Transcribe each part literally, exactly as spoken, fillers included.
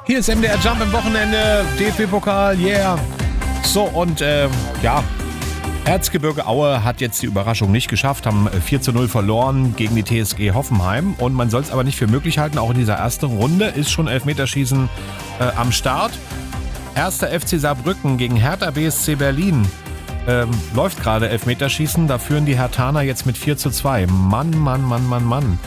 Hier ist M D R Jump im Wochenende, D F B-Pokal, yeah. So, und äh, ja, Erzgebirge Aue hat jetzt die Überraschung nicht geschafft, haben vier zu null verloren gegen die T S G Hoffenheim. Und man soll es aber nicht für möglich halten, auch in dieser ersten Runde ist schon Elfmeterschießen äh, am Start. Erster F C Saarbrücken gegen Hertha B S C Berlin. Ähm, läuft gerade Elfmeterschießen, da führen die Herthaner jetzt mit vier zu zwei. Mann, Mann, Mann, Mann, Mann.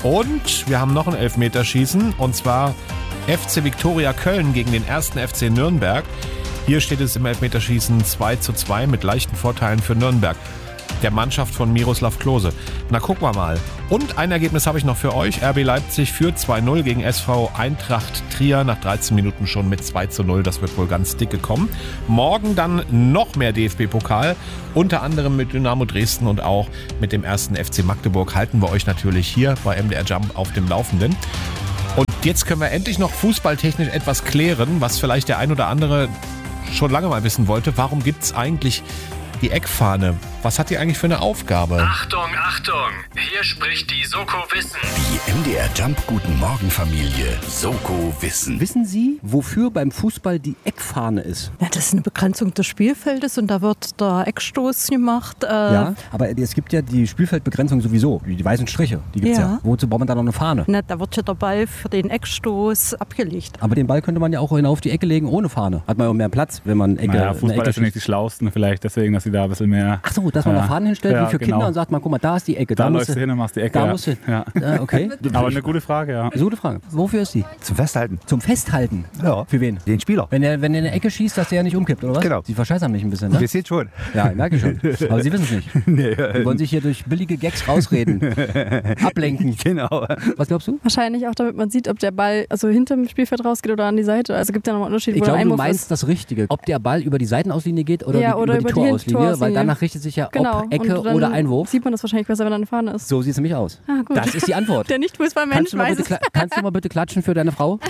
Und wir haben noch ein Elfmeterschießen, und zwar F C Viktoria Köln gegen den ersten F C Nürnberg. Hier steht es im Elfmeterschießen zwei zu zwei mit leichten Vorteilen für Nürnberg, der Mannschaft von Miroslav Klose. Na, gucken wir mal. Und ein Ergebnis habe ich noch für euch. R B Leipzig führt zwei null gegen S V Eintracht Trier. Nach dreizehn Minuten schon mit zwei zu null. Das wird wohl ganz dicke kommen. Morgen dann noch mehr D F B-Pokal. Unter anderem mit Dynamo Dresden und auch mit dem ersten F C Magdeburg. Halten wir euch natürlich hier bei M D R Jump auf dem Laufenden. Und jetzt können wir endlich noch fußballtechnisch etwas klären, was vielleicht der ein oder andere schon lange mal wissen wollte. Warum gibt es eigentlich die Eckfahne? Was hat die eigentlich für eine Aufgabe? Achtung, Achtung! Hier spricht die Soko Wissen. Die M D R Jump Guten Morgen Familie Soko Wissen. Wissen Sie, wofür beim Fußball die Eckfahne ist? Ja, das ist eine Begrenzung des Spielfeldes und da wird der Eckstoß gemacht. Äh Ja, aber es gibt ja die Spielfeldbegrenzung sowieso, die weißen Striche, die gibt's ja. Ja. Wozu braucht man da noch eine Fahne? Na, da wird ja der Ball für den Eckstoß abgelegt. Aber den Ball könnte man ja auch hinauf auf die Ecke legen ohne Fahne. Hat man ja mehr Platz, wenn man Ecke, Naja, eine Fußball Ecke ist ja nicht schießt. die Schlausten, vielleicht deswegen, dass sie da ein bisschen mehr... Ach so, dass man Ja. da Fahnen hinstellt, Ja, wie für genau. Kinder, und sagt man, guck mal, da ist die Ecke. Da Da, läufst musst du hin und machst die Ecke. Da ja. musst du. Ja. Ja, okay. Aber eine gute Frage, ja. Gute Frage. Wofür ist die? Zum Festhalten. Zum Festhalten? Ja. Für wen? Den Spieler. Wenn er wenn er in eine Ecke schießt, dass der ja nicht umkippt, oder was? Genau. Sie verscheißern mich ein bisschen, ne? Das sieht schon. Ja, merke ich schon. Aber Sie wissen es nicht. Nee, Sie wollen sich hier durch billige Gags rausreden. Ablenken. Genau. Was glaubst du? Wahrscheinlich auch, damit man sieht, ob der Ball also hinterm Spielfeld rausgeht oder an die Seite. Also gibt es ja nochmal einen Unterschied, Ich wo der glaube, du Einwurf meinst ist. das Richtige. Ob der Ball über die Seitenauslinie geht oder, Ja, die, oder über die über die Torauslinie, Torauslinie. weil danach richtet sich ja Genau. ob Ecke Und dann oder Einwurf. Sieht man das wahrscheinlich besser, wenn da eine Fahne ist. So sieht es nämlich aus. Ah, gut. Das ist die Antwort. Der Nicht-Fußballmensch Kannst du, mal weiß bitte, es. kla- kannst du mal bitte klatschen für deine Frau?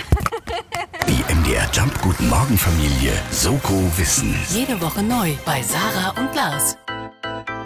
Die M D R Jump Guten Morgen Familie Soko Wissen. Jede Woche neu bei Sarah und Lars.